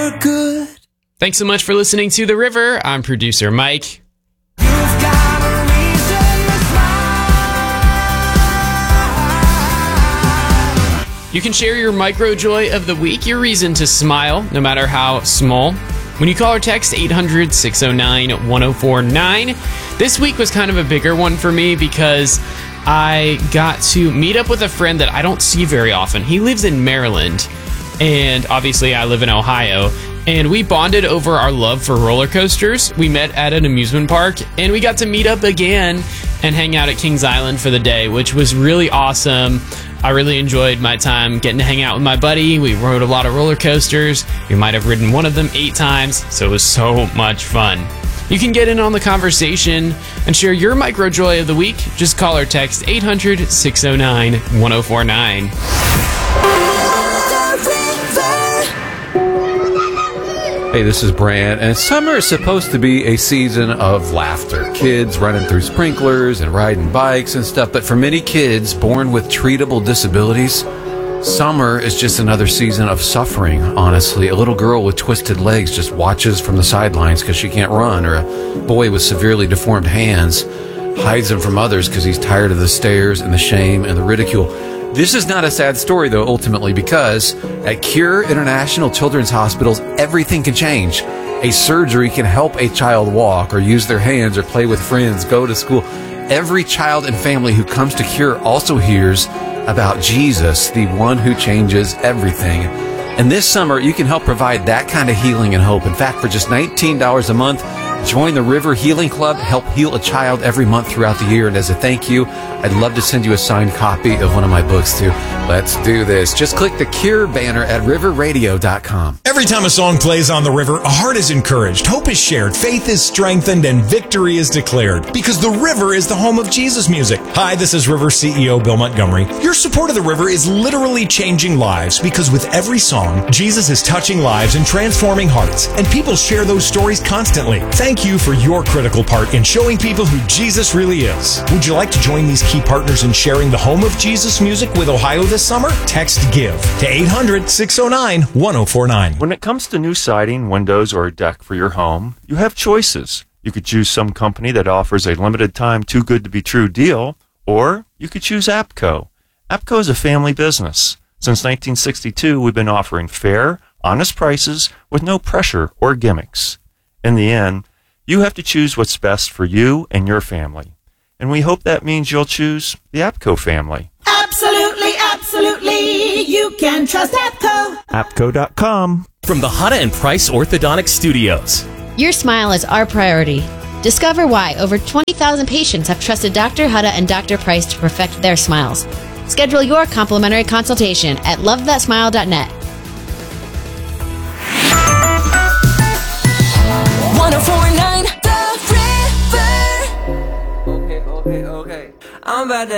feel good. Thanks so much for listening to The River. I'm producer Mike. You can share your micro joy of the week, your reason to smile, no matter how small, when you call or text 800-609-1049. This week was kind of a bigger one for me because I got to meet up with a friend that I don't see very often. He lives in Maryland, and obviously I live in Ohio, and we bonded over our love for roller coasters. We met at an amusement park, and we got to meet up again and hang out at Kings Island for the day, which was really awesome. I really enjoyed my time getting to hang out with my buddy. We rode a lot of roller coasters. We might have ridden one of them 8 times, so it was so much fun. You can get in on the conversation and share your micro joy of the week. Just call or text 800-609-1049. Hey, this is Brand, and summer is supposed to be a season of laughter. Kids running through sprinklers and riding bikes and stuff, but for many kids born with treatable disabilities, summer is just another season of suffering, honestly. A little girl with twisted legs just watches from the sidelines because she can't run, or a boy with severely deformed hands hides them from others because he's tired of the stares and the shame and the ridicule. This is not a sad story, though, ultimately, because at Cure International Children's Hospitals, everything can change. A surgery can help a child walk or use their hands or play with friends, go to school. Every child and family who comes to Cure also hears about Jesus, the one who changes everything. And this summer, you can help provide that kind of healing and hope. In fact, for just $19 a month, join the River Healing Club, help heal a child every month throughout the year. And as a thank you, I'd love to send you a signed copy of one of my books, too. Let's do this. Just click the Cure banner at riverradio.com. Every time a song plays on the river, a heart is encouraged, hope is shared, faith is strengthened, and victory is declared. Because the river is the home of Jesus music. Hi, this is River CEO Bill Montgomery. Your support of the river is literally changing lives, because with every song, Jesus is touching lives and transforming hearts. And people share those stories constantly. Thank you for your critical part in showing people who Jesus really is. Would you like to join these key partners in sharing the home of Jesus music with Ohio this summer? Text GIVE to 800-609-1049. When it comes to new siding, windows, or a deck for your home, you have choices. You could choose some company that offers a limited time too good to be true deal, or you could choose APCO. APCO is a family business. Since 1962, we've been offering fair, honest prices with no pressure or gimmicks. In the end, you have to choose what's best for you and your family. And we hope that means you'll choose the APCO family. Absolutely, absolutely. You can trust APCO. APCO.com. From the Hutta and Price Orthodontic Studios. Your smile is our priority. Discover why over 20,000 patients have trusted Dr. Hutta and Dr. Price to perfect their smiles. Schedule your complimentary consultation at lovethatsmile.net. 1049 The River. Okay. I'm about to